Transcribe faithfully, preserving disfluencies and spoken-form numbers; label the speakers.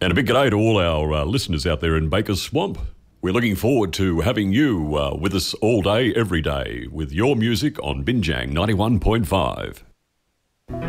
Speaker 1: And a big g'day to all our uh, listeners out there in Baker's Swamp. We're looking forward to having you uh, with us all day, every day, with your music on Binjang ninety-one point five.